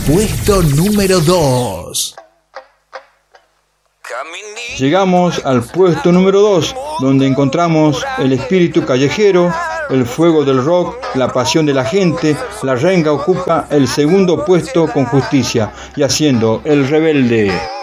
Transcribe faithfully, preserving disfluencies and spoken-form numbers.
puesto número dos. Llegamos al puesto número dos, donde encontramos el espíritu callejero, el fuego del rock, la pasión de la gente. La renga ocupa el segundo puesto con Justicia y haciendo El Rebelde.